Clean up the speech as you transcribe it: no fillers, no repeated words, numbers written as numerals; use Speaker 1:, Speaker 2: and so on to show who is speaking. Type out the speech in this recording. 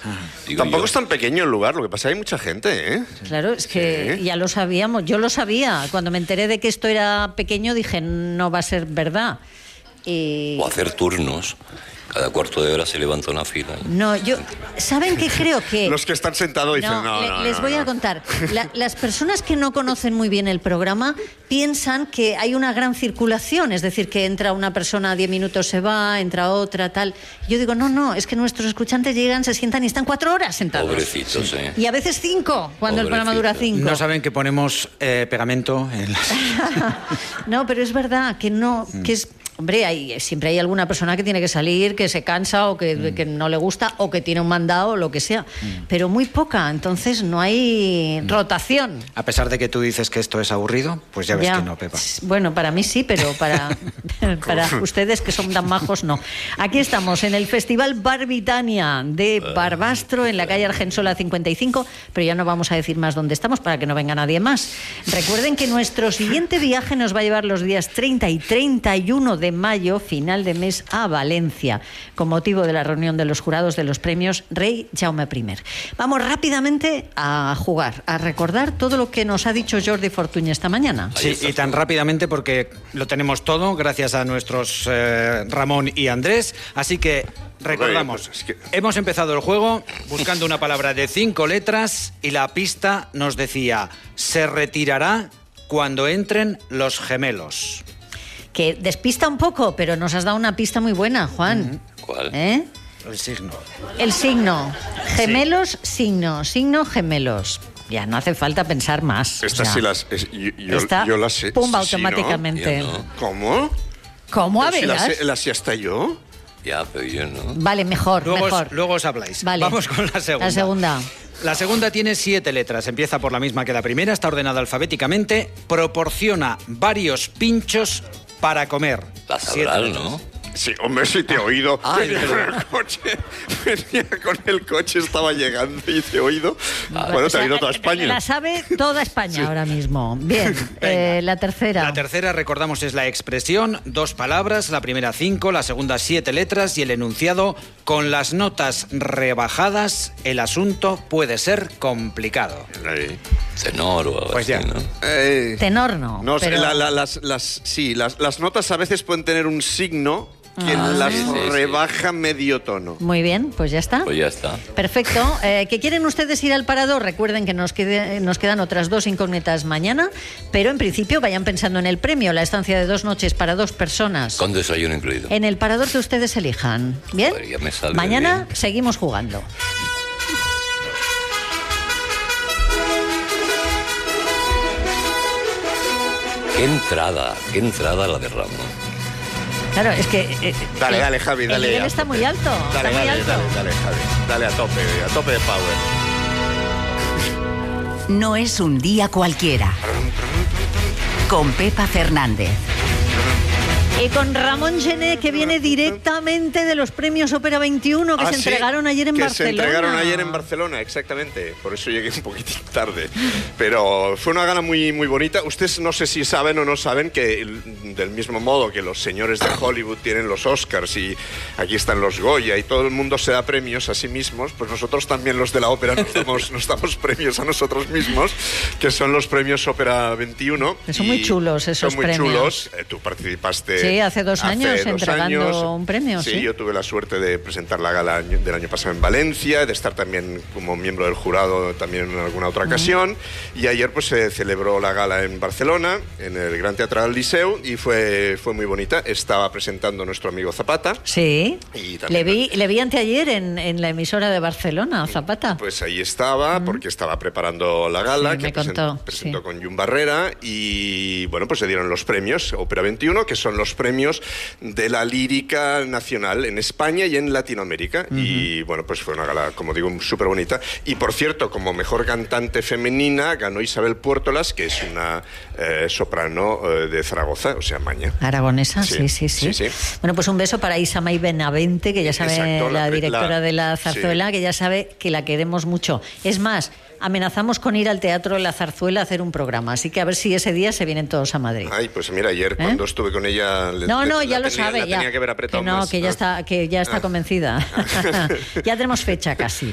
Speaker 1: Tampoco es tan pequeño el lugar, lo que pasa es que hay mucha gente, ¿eh?
Speaker 2: Claro, es que ya lo sabíamos, yo lo sabía. Cuando me enteré de que esto era pequeño dije, no va a ser verdad.
Speaker 3: O hacer turnos. Cada cuarto de hora se levanta una fila.
Speaker 2: No, ¿saben qué creo que...?
Speaker 1: Los que están sentados dicen,
Speaker 2: les voy a contar. Las personas que no conocen muy bien el programa piensan que hay una gran circulación, es decir, que entra una persona 10 minutos, se va, entra otra, tal. Yo digo, no, es que nuestros escuchantes llegan, se sientan y están 4 horas sentados.
Speaker 3: Pobrecitos, ¿eh?
Speaker 2: Y a veces 5, cuando el programa dura 5.
Speaker 4: No saben que ponemos pegamento en las...
Speaker 2: No, pero es verdad que no, que es... Hombre, siempre hay alguna persona que tiene que salir, que se cansa o que no le gusta o que tiene un mandado o lo que sea, pero muy poca, entonces no hay rotación.
Speaker 4: A pesar de que tú dices que esto es aburrido, pues ya ves que no, Pepa.
Speaker 2: Bueno, para mí sí, pero para ustedes que son tan majos, no. Aquí estamos en el Festival Barbitania de Barbastro, en la calle Argensola 55, pero ya no vamos a decir más dónde estamos para que no venga nadie más. Recuerden que nuestro siguiente viaje nos va a llevar los días 30 y 31 de mayo, final de mes, a Valencia, con motivo de la reunión de los jurados de los premios Rey Jaume I. Vamos rápidamente a jugar, a recordar todo lo que nos ha dicho Jordi Fortuny esta mañana.
Speaker 4: Sí, y tan rápidamente porque lo tenemos todo gracias a nuestros Ramón y Andrés, así que recordamos, hemos empezado el juego buscando una palabra de 5 letras y la pista nos decía, se retirará cuando entren los gemelos.
Speaker 2: Que despista un poco, pero nos has dado una pista muy buena, Juan.
Speaker 3: ¿Cuál?
Speaker 4: El signo.
Speaker 2: El signo. Gemelos, signo, gemelos. Ya no hace falta pensar más.
Speaker 1: Estas sí las... Yo las sé.
Speaker 2: Pumba,
Speaker 1: sí,
Speaker 2: automáticamente.
Speaker 3: ¿no?
Speaker 1: ¿Cómo?
Speaker 2: ¿Cómo? A
Speaker 1: Si
Speaker 2: ver.
Speaker 1: las sé hasta yo.
Speaker 3: Ya, pero yo no.
Speaker 2: Vale, mejor.
Speaker 4: Luego os habláis.
Speaker 2: Vale.
Speaker 4: Vamos con la segunda. La segunda tiene 7 letras, empieza por la misma que la primera, está ordenada alfabéticamente, proporciona varios pinchos para comer.
Speaker 3: La sabrás, ¿no?
Speaker 1: Sí, hombre, sí te he oído. Venía con el coche, estaba llegando y te he oído. Bueno, te ha oído toda España.
Speaker 2: La sabe toda España ahora mismo. Bien, la tercera.
Speaker 4: La tercera, recordamos, es la expresión, 2 palabras, la primera 5, la segunda 7 letras y el enunciado, con las notas rebajadas, el asunto puede ser complicado.
Speaker 3: Tenor o algo
Speaker 4: pues
Speaker 3: así,
Speaker 4: ya.
Speaker 3: ¿no?
Speaker 2: Tenor no.
Speaker 1: No,
Speaker 2: pero...
Speaker 1: las notas a veces pueden tener un signo que las rebaja medio tono.
Speaker 2: Muy bien, pues ya está.
Speaker 3: Pues ya está.
Speaker 2: Perfecto. ¿Que quieren ustedes ir al parador? Recuerden que nos quedan otras 2 incógnitas mañana, pero en principio vayan pensando en el premio, la estancia de 2 noches para 2 personas.
Speaker 3: Con desayuno incluido.
Speaker 2: En el parador que ustedes elijan. ¿Bien?
Speaker 3: Joder, ya me sale
Speaker 2: mañana
Speaker 3: bien.
Speaker 2: seguimos jugando.
Speaker 3: Qué entrada la de Ramón.
Speaker 2: Claro, es que...
Speaker 1: Dale, Javi, dale.
Speaker 2: El nivel está muy alto.
Speaker 1: Dale,
Speaker 2: está muy alto.
Speaker 1: dale, Javi. Dale a tope de power.
Speaker 5: No es un día cualquiera. Con Pepa Fernández.
Speaker 2: Y con Ramón Gené, que viene directamente de los premios Ópera 21 que se entregaron ayer en Barcelona.
Speaker 1: Se entregaron ayer en Barcelona, exactamente. Por eso llegué un poquitín tarde. Pero fue una gala muy, muy bonita. Ustedes no sé si saben o no saben que del mismo modo que los señores de Hollywood tienen los Oscars y aquí están los Goya y todo el mundo se da premios a sí mismos, pues nosotros también los de la ópera nos damos premios a nosotros mismos, que son los premios Ópera 21.
Speaker 2: Que son muy chulos esos premios.
Speaker 1: Son muy chulos. Tú participaste...
Speaker 2: Sí, hace 2 años entregando un premio.
Speaker 1: Sí, yo tuve la suerte de presentar la gala del año pasado en Valencia, de estar también como miembro del jurado también en alguna otra ocasión. Y ayer pues se celebró la gala en Barcelona, en el Gran Teatre del Liceu, y fue muy bonita. Estaba presentando nuestro amigo Zapata.
Speaker 2: Sí,
Speaker 1: y también
Speaker 2: le vi anteayer en la emisora de Barcelona, Zapata.
Speaker 1: Pues ahí estaba, porque estaba preparando la gala,
Speaker 2: sí,
Speaker 1: que presentó con Jun Barrera, y bueno, pues se dieron los premios Ópera 21, que son los premios de la lírica nacional en España y en Latinoamérica. Y bueno, pues fue una gala, como digo, súper bonita. Y por cierto, como mejor cantante femenina ganó Isabel Puertolas, que es una soprano de Zaragoza, o sea, Maña.
Speaker 2: Aragonesa, sí. Bueno, pues un beso para Isa May Benavente, que ya sabe, exacto, la directora de la Zarzuela, que ya sabe que la queremos mucho. Es más, amenazamos con ir al Teatro de la Zarzuela a hacer un programa, así que a ver si ese día se vienen todos a Madrid.
Speaker 1: Ay, pues mira, ayer cuando estuve con ella...
Speaker 2: ya lo sabe, ya.
Speaker 1: Tenía que haber apretado
Speaker 2: que no,
Speaker 1: más.
Speaker 2: Que ya está convencida. Ya tenemos fecha casi.